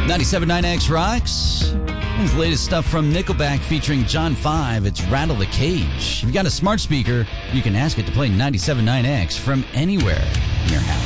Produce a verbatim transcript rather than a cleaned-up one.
ninety-seven point nine X rocks. Here's the latest stuff from Nickelback featuring John five. It's Rattle the Cage. If you got a smart speaker, you can ask it to play ninety-seven point nine X from anywhere in your house.